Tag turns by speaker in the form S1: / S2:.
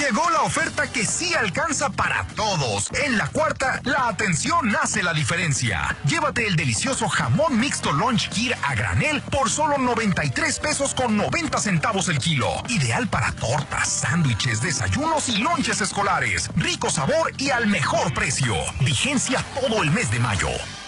S1: Llegó la oferta que sí alcanza para todos. En La Cuarta, la atención hace la diferencia. Llévate el delicioso jamón mixto Lunch Kir a granel por solo 93 pesos con 90 centavos el kilo. Ideal para tortas, sándwiches, desayunos y lonches escolares. Rico sabor y al mejor precio. Vigencia todo el mes de mayo.